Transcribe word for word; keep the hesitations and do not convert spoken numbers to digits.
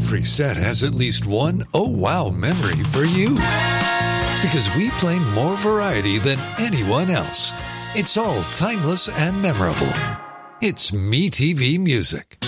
every set has at least one oh wow memory for you. Because we play more variety than anyone else. It's all timeless and memorable. It's MeTV Music.